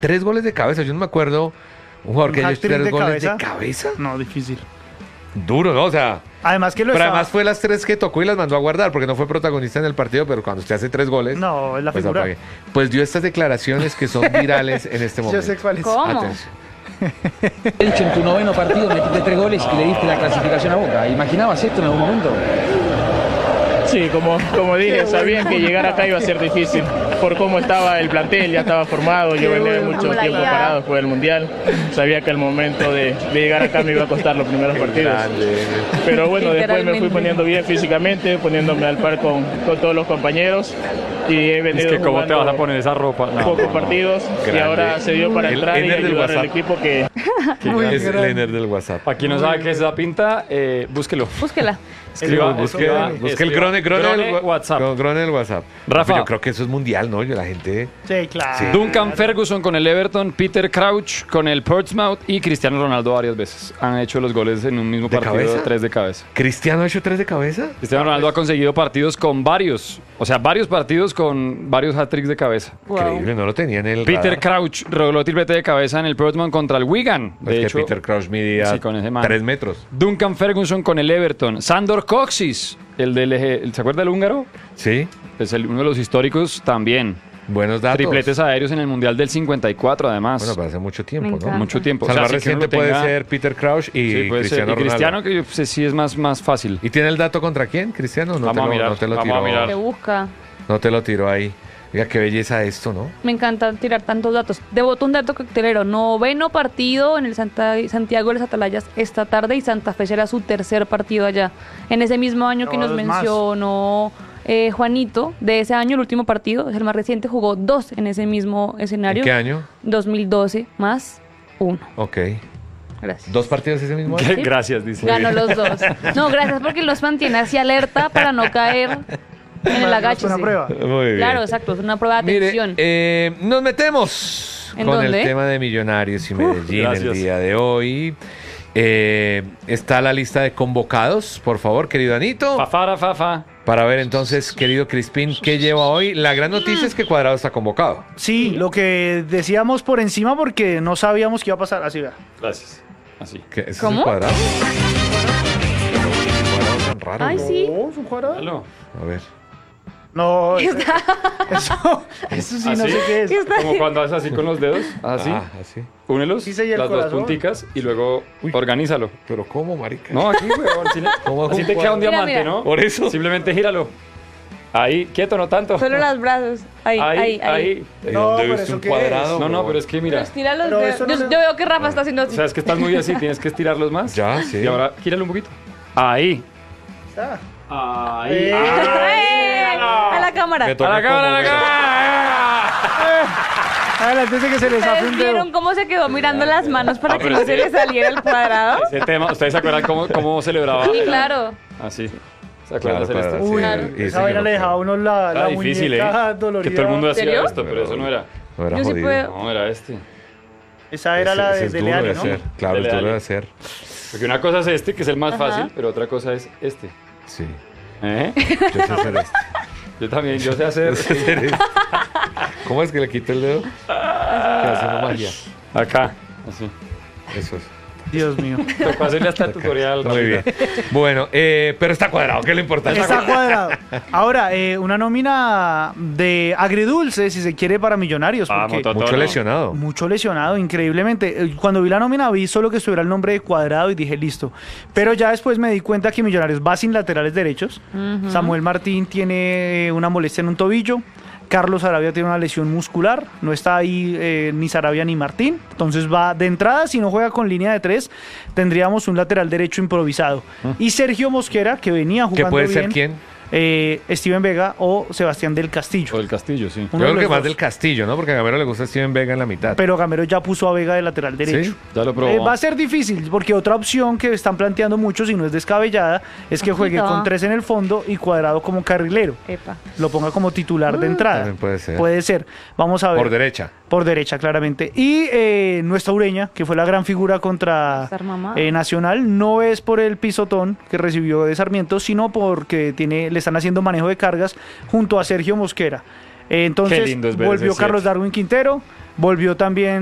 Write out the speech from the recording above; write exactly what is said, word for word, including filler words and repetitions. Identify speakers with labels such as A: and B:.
A: Tres goles de cabeza, yo no me acuerdo un jugador
B: ¿Un
A: que haya hecho
B: hat-trick
A: tres
B: de
A: goles
B: cabeza?
A: de cabeza.
B: No, difícil.
A: Duro, ¿no? O sea,
B: Además que lo
A: pero
B: estaba...
A: además fue las tres que tocó y las mandó a guardar porque no fue protagonista en el partido, pero cuando usted hace tres goles,
B: No, es la
A: pues
B: figura.
A: apague. Pues dio estas declaraciones que son virales en este momento.
B: Yo sé cuál es.
C: ¿Cómo?
A: Atención.
D: De hecho, en tu noveno partido metiste tres goles y le diste la clasificación a Boca. ¿Imaginabas esto en algún momento?
E: Sí, como, como dije, sabían que llegar acá iba a ser difícil por cómo estaba el plantel, ya estaba formado, yo venía de mucho tiempo parado después del Mundial, sabía que el momento de, de llegar acá me iba a costar los primeros partidos, pero bueno, después me fui poniendo bien físicamente, poniéndome al par con, con todos los compañeros y he venido
F: Es que cómo te
E: jugando
F: vas a poner esa ropa. No,
E: pocos
F: no, no.
E: partidos y
A: Grande.
E: ahora se dio para
A: El
E: entrar y
A: Ener del
E: ayudar al
A: WhatsApp.
E: equipo que...
A: Es el Ener del WhatsApp.
F: Aquí no sabe qué es esa pinta, eh, búsquelo.
C: Búsquela.
F: Escriba,
A: Busque,
F: escriba,
A: busque el
F: escriba.
A: Grone, Grone,
F: Grone
A: del wa-
F: WhatsApp.
A: Grone del WhatsApp.
F: Rafa.
A: Pues yo creo que eso es mundial, ¿no? Yo, la gente...
B: Sí, claro.
A: Sí.
F: Duncan Ferguson con el Everton, Peter Crouch con el Portsmouth y Cristiano Ronaldo varias veces. Han hecho los goles en un mismo
A: ¿De
F: partido,
A: cabeza?
F: tres de cabeza.
A: ¿Cristiano ha hecho tres de cabeza?
F: Cristiano Ronaldo ha conseguido partidos con varios, o sea, varios partidos con varios hat-tricks de cabeza.
A: Increíble, no lo tenía en el
F: Peter
A: radar.
F: Crouch logró triplete de cabeza en el Portsmouth contra el Wigan.
A: Es
F: De
A: que
F: hecho,
A: Peter Crouch midía
F: sí, con ese man.
A: tres metros.
F: Duncan Ferguson con el Everton. Sandor Kocsis, el del eje- el- ¿se acuerda del húngaro?
A: Sí,
F: Es el, uno de los históricos también.
A: buenos datos.
F: Tripletes aéreos en el Mundial del cincuenta y cuatro, además.
A: Bueno, para hace mucho
C: Me
A: tiempo,
C: encanta.
A: ¿no?
F: Mucho tiempo.
A: O sea, el más
F: sí que uno
A: reciente
F: lo
A: puede
F: tenga-
A: ser Peter Crouch y
F: Sí, puede ser.
A: Cristiano
F: Y Cristiano,
A: Ronaldo.
F: que yo sé, sí es más, más fácil.
A: ¿Y tiene el dato contra quién, Cristiano? No
F: Vamos
A: te
F: a
A: lo,
F: mirar,
A: no te lo
F: vamos a
A: tiró,
F: mirar.
C: Se busca.
A: No te lo tiró ahí. Oiga, qué belleza esto, ¿no?
C: Me encanta tirar tantos datos. Debutó un dato coctelero. Noveno partido en el Santa- Santiago de los Atalayas esta tarde y Santa Fe será su tercer partido allá. En ese mismo año que
B: No,
C: nos
B: dos más.
C: mencionó eh, Juanito, de ese año, el último partido, es el más reciente, jugó dos en ese mismo escenario.
A: ¿En qué año?
C: dos mil doce más uno.
A: Ok.
C: Gracias.
A: ¿Dos partidos ese mismo año?
C: Sí.
F: Gracias, dice.
C: Ganó los dos. No, gracias porque los mantiene así alerta para no caer en el agache.
B: Una prueba.
A: Muy bien.
C: Claro, exacto, es una prueba de
A: Mire,
C: atención.
A: eh, nos metemos
C: ¿En
A: con
C: dónde?
A: el tema de Millonarios y Medellín el
F: gracias.
A: día de hoy. Eh, está la lista de convocados, por favor, querido Anito.
F: Fafara, fafa.
A: Para ver entonces, querido Crispín, ¿qué lleva hoy? La gran noticia es que Cuadrado está convocado.
B: Sí, lo que decíamos por encima porque no sabíamos qué iba a pasar. Así vea.
F: Gracias. Así.
A: ¿Qué, ¿ese
C: ¿Cómo?
A: es el Cuadrado? Cuadrado tan raro,
C: Ay,
A: ¿no?
C: sí.
B: Oh, ¿es un cuadrado?
F: Aló.
A: A ver.
B: No, eso, eso, eso sí no
F: ¿Así?
B: sé qué es.
F: Como cuando haces así con los dedos. Así.
A: Ah, así.
F: Únelos.
B: Sí, sí, el
F: las dos
B: corazón.
F: punticas y luego organízalo.
A: Pero ¿cómo, marica?
F: No, aquí, weón. Así, le-
A: ¿Cómo
F: así
A: un
F: te queda un
C: Mira,
F: diamante,
C: mira.
F: ¿no?
A: Por eso.
F: Simplemente gíralo. Ahí, quieto, no tanto.
C: Solo los brazos. Ahí, ahí,
F: Ahí,
C: ahí.
F: ahí.
A: ¿Y
B: No,
A: dónde
B: pero
A: viste
B: ¿eso
A: un
B: qué
A: cuadrado?
B: es?
F: No, no, pero es que mira.
C: Estira los
B: Pero
C: dedos.
B: eso no
C: Yo,
B: le-
C: yo veo que Rafa está haciendo así.
F: O sea, es que estás muy así, tienes que estirarlos más.
A: Ya, sí.
F: Y ahora gíralo un poquito. Ahí.
B: Está.
F: Ahí.
B: Eh.
C: ¡Eh! A la cámara.
A: Me
F: A
A: toca
F: la cámara, a la
A: como-
F: cámara.
B: Adelante, antes de que se les zafe
C: ¿Ustedes
B: un dedo.
C: vieron cómo se quedó mirando las manos para
F: Ah,
C: que
F: pero
C: no
F: sí.
C: se le saliera el cuadrado?
F: Ese tema, ¿ustedes se acuerdan cómo, cómo celebraba?
C: Sí, claro.
F: Así. ¿Se acuerdan
A: Claro,
F: de hacer
A: para-
F: esto?
A: sí,
B: Uy,
C: Claro.
A: y ese
B: esa vaina
A: yo no
B: le dejaba a
A: puedo.
B: uno la,
F: Era
B: la
F: difícil,
B: muñeca
F: ¿eh?
B: dolorida.
F: Que todo el mundo hacía
C: ¿Serio?
F: esto, pero eso no era.
A: No era
C: Yo sí
A: jodido.
C: puedo.
F: No, era este.
B: Esa era
A: Ese-
B: la
A: ese
B: de,
A: es
B: de
A: duro
B: Leale,
A: de
B: ¿no?
A: hacer. Claro, es
F: Dele,
A: duro de
F: dale.
A: hacer.
F: Porque una cosa es este, que es el más
C: Ajá.
F: fácil, pero otra cosa es este.
A: Sí.
F: ¿Eh?
A: Yo sé hacer esto.
F: Yo también, yo sé hacer.
A: Yo sé hacer esto. ¿Cómo es que le quito el dedo? Que hacemos magia.
F: Acá. Así.
A: Eso es.
B: Dios mío.
F: Tocó hacerle hasta el tutorial.
A: Muy bien. Bueno, eh, pero está cuadrado, que es lo importante.
B: Está cuadrado. Ahora, eh, una nómina de agridulce, si se quiere, para Millonarios.
F: Vamos,
B: Porque
F: Toto.
A: Mucho
F: no.
A: lesionado.
B: mucho lesionado, increíblemente. Eh, Cuando vi la nómina vi solo que estuviera el nombre de Cuadrado y dije, listo. Pero ya después me di cuenta que Millonarios va sin laterales derechos. Samuel Martín tiene una molestia en un tobillo. Carlos Sarabia tiene una lesión muscular, no está ahí eh, ni Sarabia ni Martín, entonces va de entrada, si no juega con línea de tres, tendríamos un lateral derecho improvisado. Y Sergio Mosquera, que venía
A: ¿Qué
B: jugando
A: puede
B: bien,
A: ser quién?
B: eh, Steven Vega o Sebastián del Castillo.
F: O del Castillo, sí.
A: Yo
B: Uno de
A: creo que
B: los
A: más
B: dos.
A: del Castillo, ¿no? Porque a Gamero le gusta Steven Vega en la mitad.
B: Pero Gamero ya puso a Vega de lateral derecho.
A: ¿Sí?
F: Ya lo probó.
B: Eh, va a ser difícil, porque otra opción que están planteando muchos y no es descabellada es que juegue
C: Ojito.
B: con tres en el fondo y Cuadrado como carrilero.
C: Epa.
B: Lo ponga como titular de entrada.
A: también puede ser.
B: Puede ser. Vamos a ver.
A: Por derecha.
B: Por derecha, claramente. Y eh, nuestra Ureña, que fue la gran figura contra
C: Estar mamado.
B: eh, Nacional, no es por el pisotón que recibió de Sarmiento, sino porque tiene, le están haciendo manejo de cargas junto a Sergio Mosquera. Eh, entonces
F: Qué lindo es ver
B: volvió
F: ese
B: Carlos
F: siete.
B: Darwin Quintero, Volvió también